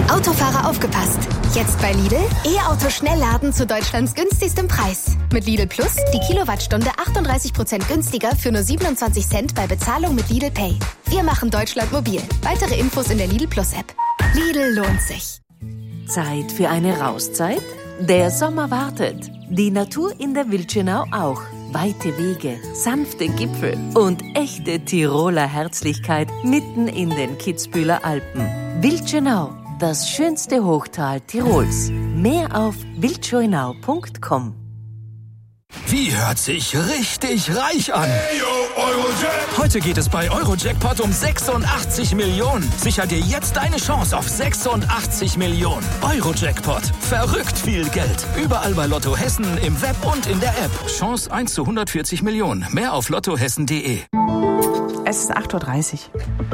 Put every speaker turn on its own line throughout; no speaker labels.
Autofahrer aufgepasst! Jetzt bei Lidl E-Auto Schnellladen zu Deutschlands günstigstem Preis. Mit Lidl Plus die Kilowattstunde 38% günstiger für nur 27 Cent bei Bezahlung mit Lidl Pay. Wir machen Deutschland mobil. Weitere Infos in der Lidl Plus App. Lidl lohnt sich.
Zeit für eine Rauszeit? Der Sommer wartet. Die Natur in der Wildschönau auch. Weite Wege, sanfte Gipfel und echte Tiroler Herzlichkeit mitten in den Kitzbüheler Alpen. Wildschönau, das schönste Hochtal Tirols. Mehr auf wildschönau.com.
Wie hört sich richtig reich an?
Hey, yo, Eurojackpot.
Heute geht es bei Eurojackpot um 86 Millionen. Sicher dir jetzt deine Chance auf 86 Millionen. Eurojackpot. Verrückt viel Geld. Überall bei Lotto Hessen, im Web und in der App. Chance 1 zu 140 Millionen. Mehr auf lottohessen.de.
Es ist 8.30 Uhr.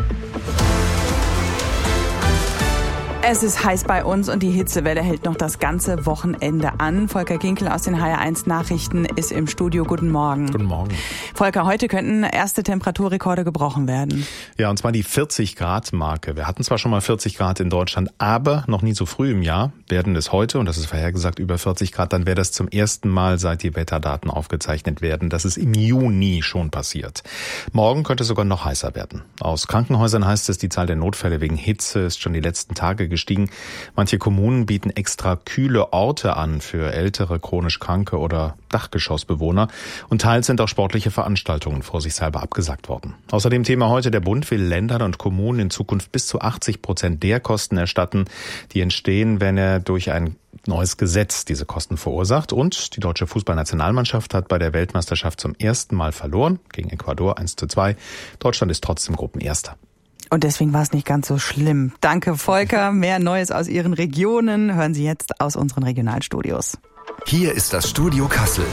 Es ist heiß bei uns und die Hitzewelle hält noch das ganze Wochenende an. Volker Ginkel aus den HR1 Nachrichten ist im Studio. Guten Morgen.
Guten Morgen.
Volker, heute könnten erste Temperaturrekorde gebrochen werden.
Ja, und zwar die 40-Grad-Marke. Wir hatten zwar schon mal 40 Grad in Deutschland, aber noch nie so früh im Jahr. Werden es heute, und das ist vorhergesagt, über 40 Grad, dann wäre das zum ersten Mal, seit die Wetterdaten aufgezeichnet werden. Das ist im Juni schon passiert. Morgen könnte es sogar noch heißer werden. Aus Krankenhäusern heißt es, die Zahl der Notfälle wegen Hitze ist schon die letzten Tage gestiegen. Manche Kommunen bieten extra kühle Orte an für ältere, chronisch Kranke oder Dachgeschossbewohner. Und teils sind auch sportliche Veranstaltungen vorsichtshalber abgesagt worden. Außerdem Thema heute: Der Bund will Ländern und Kommunen in Zukunft bis zu 80% der Kosten erstatten, die entstehen, wenn er durch ein neues Gesetz diese Kosten verursacht. Und die deutsche Fußballnationalmannschaft hat bei der Weltmeisterschaft zum ersten Mal verloren, gegen Ecuador 1:2. Deutschland ist trotzdem Gruppenerster.
Und deswegen war es nicht ganz so schlimm. Danke, Volker. Mehr Neues aus Ihren Regionen hören Sie jetzt aus unseren Regionalstudios.
Hier ist das Studio Kassel.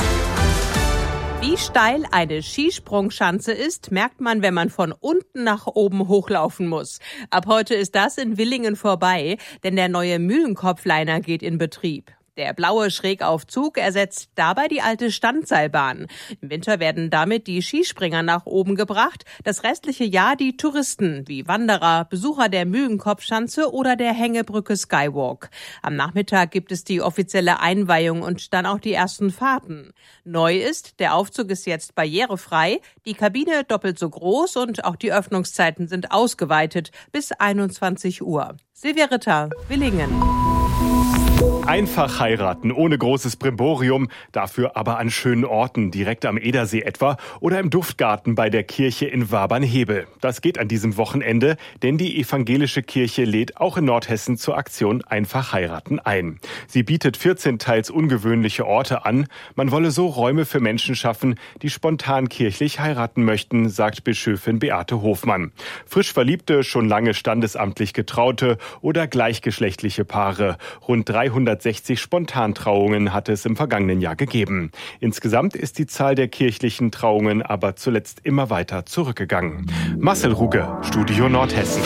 Wie steil eine Skisprungschanze ist, merkt man, wenn man von unten nach oben hochlaufen muss. Ab heute ist das in Willingen vorbei, denn der neue Mühlenkopfliner geht in Betrieb. Der blaue Schrägaufzug ersetzt dabei die alte Standseilbahn. Im Winter werden damit die Skispringer nach oben gebracht, das restliche Jahr die Touristen wie Wanderer, Besucher der Mühlenkopfschanze oder der Hängebrücke Skywalk. Am Nachmittag gibt es die offizielle Einweihung und dann auch die ersten Fahrten. Neu ist, der Aufzug ist jetzt barrierefrei, die Kabine doppelt so groß und auch die Öffnungszeiten sind ausgeweitet bis 21 Uhr. Silvia Ritter, Willingen.
Einfach heiraten, ohne großes Brimborium, dafür aber an schönen Orten, direkt am Edersee etwa oder im Duftgarten bei der Kirche in Wabernhebel. Das geht an diesem Wochenende, denn die evangelische Kirche lädt auch in Nordhessen zur Aktion Einfach heiraten ein. Sie bietet 14 teils ungewöhnliche Orte an. Man wolle so Räume für Menschen schaffen, die spontan kirchlich heiraten möchten, sagt Bischöfin Beate Hofmann. Frisch Verliebte, schon lange standesamtlich Getraute oder gleichgeschlechtliche Paare. Rund 360 Spontantrauungen hatte es im vergangenen Jahr gegeben. Insgesamt ist die Zahl der kirchlichen Trauungen aber zuletzt immer weiter zurückgegangen. Marcel Ruge, Studio Nordhessen.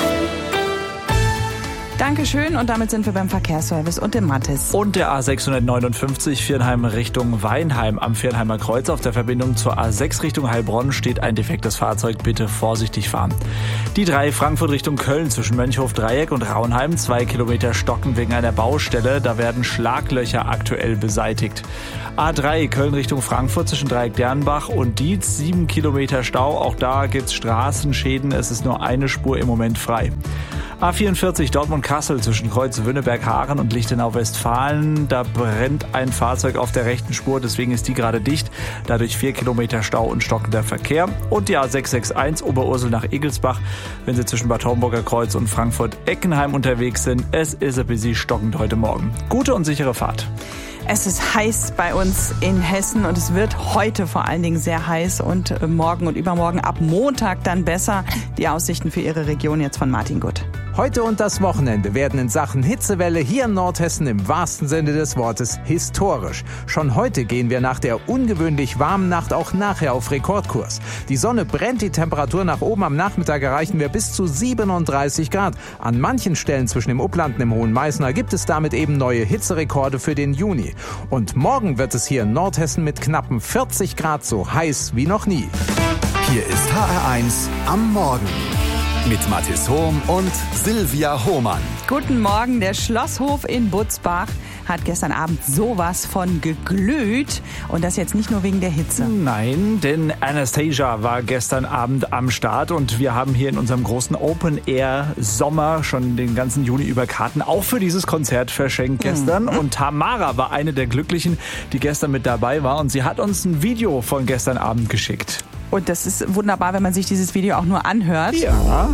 Dankeschön, und damit sind wir beim Verkehrsservice und dem Mathis.
Und der A659 Viernheim Richtung Weinheim am Viernheimer Kreuz. Auf der Verbindung zur A6 Richtung Heilbronn steht ein defektes Fahrzeug. Bitte vorsichtig fahren. Die 3 Frankfurt Richtung Köln zwischen Mönchhof-Dreieck und Raunheim. 2 Kilometer stocken wegen einer Baustelle. Da werden Schlaglöcher aktuell beseitigt. A3 Köln Richtung Frankfurt zwischen Dreieck-Dernbach und Dietz. 7 Kilometer Stau. Auch da gibt's Straßenschäden. Es ist nur eine Spur im Moment frei. A44 Dortmund-Kassel zwischen Kreuz-Wünnenberg-Haaren und Lichtenau-Westfalen. Da brennt ein Fahrzeug auf der rechten Spur, deswegen ist die gerade dicht. Dadurch 4 Kilometer Stau und stockender Verkehr. Und die A661 Oberursel nach Egelsbach, wenn Sie zwischen Bad Homburger Kreuz und Frankfurt-Eckenheim unterwegs sind. Es ist ein bisschen stockend heute Morgen. Gute und sichere Fahrt.
Es ist heiß bei uns in Hessen und es wird heute vor allen Dingen sehr heiß und morgen und übermorgen ab Montag dann besser. Die Aussichten für Ihre Region jetzt von Martin Gutt.
Heute und das Wochenende werden in Sachen Hitzewelle hier in Nordhessen im wahrsten Sinne des Wortes historisch. Schon heute gehen wir nach der ungewöhnlich warmen Nacht auch nachher auf Rekordkurs. Die Sonne brennt, die Temperatur nach oben. Am Nachmittag erreichen wir bis zu 37 Grad. An manchen Stellen zwischen dem Upland und dem Hohen Meißner gibt es damit eben neue Hitzerekorde für den Juni. Und morgen wird es hier in Nordhessen mit knappen 40 Grad so heiß wie noch nie.
Hier ist HR1 am Morgen. Mit Mathis Hohm und Silvia Hohmann.
Guten Morgen, der Schlosshof in Butzbach hat gestern Abend sowas von geglüht. Und das jetzt nicht nur wegen der Hitze.
Nein, denn Anastasia war gestern Abend am Start und wir haben hier in unserem großen Open-Air-Sommer schon den ganzen Juni über Karten auch für dieses Konzert verschenkt gestern. Und Tamara war eine der Glücklichen, die gestern mit dabei war und sie hat uns ein Video von gestern Abend geschickt.
Und das ist wunderbar, wenn man sich dieses Video auch nur anhört.
Ja.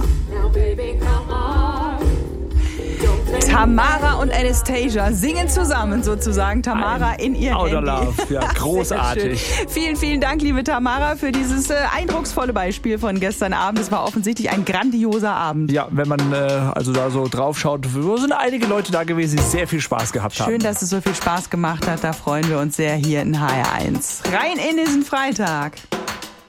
Tamara und Anastasia singen zusammen sozusagen. Tamara in ihr
Outer
Handy.
Love, ja, großartig.
Vielen, vielen Dank, liebe Tamara, für dieses eindrucksvolle Beispiel von gestern Abend. Es war offensichtlich ein grandioser Abend.
Ja, wenn man also da so drauf schaut, sind einige Leute da gewesen, die sehr viel Spaß gehabt haben.
Schön, dass es so viel Spaß gemacht hat. Da freuen wir uns sehr hier in HR1. Rein in diesen Freitag.